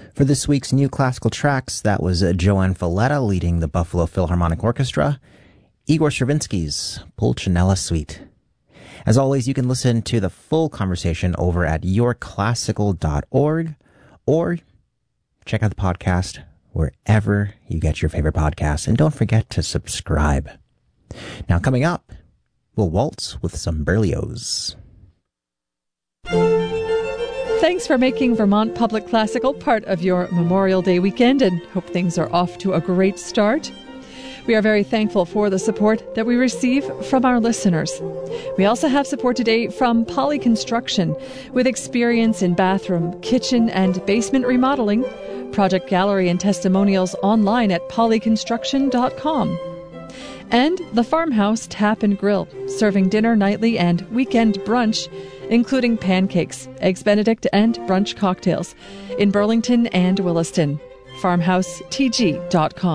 For this week's New Classical Tracks, that was Joanne Falletta leading the Buffalo Philharmonic Orchestra, Igor Stravinsky's Pulcinella Suite. As always, you can listen to the full conversation over at yourclassical.org or check out the podcast wherever you get your favorite podcasts. And don't forget to subscribe. Now, coming up, we'll waltz with some Berlioz. Thanks for making Vermont Public Classical part of your Memorial Day weekend, and hope things are off to a great start. We are very thankful for the support that we receive from our listeners. We also have support today from Poly Construction, with experience in bathroom, kitchen, and basement remodeling. Project gallery and testimonials online at polyconstruction.com. And the Farmhouse Tap and Grill, serving dinner nightly and weekend brunch, including pancakes, eggs Benedict, and brunch cocktails in Burlington and Williston. FarmhouseTG.com.